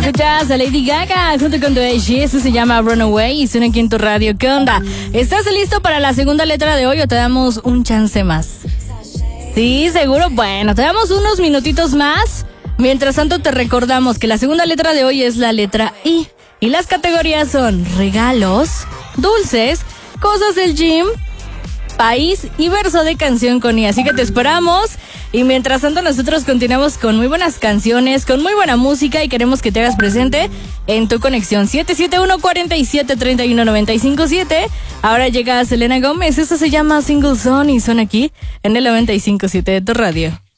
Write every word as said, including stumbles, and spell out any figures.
Escuchas a Lady Gaga junto con Doechii. Esto se llama Runaway y suena aquí en tu radio. ¿Qué onda? ¿Estás listo para la segunda letra de hoy o te damos un chance más? Sí, seguro. Bueno, te damos unos minutitos más. Mientras tanto te recordamos que la segunda letra de hoy es la letra I. Y las categorías son regalos, dulces, cosas del gym, país y verso de canción con I. Así que te esperamos. Y mientras tanto nosotros continuamos con muy buenas canciones, con muy buena música y queremos que te hagas presente en tu conexión siete siete uno, cuatro siete, tres uno nueve cinco siete. Ahora llega Selena Gómez, esto se llama Single Zone y son aquí en el noventa y cinco punto siete de tu radio.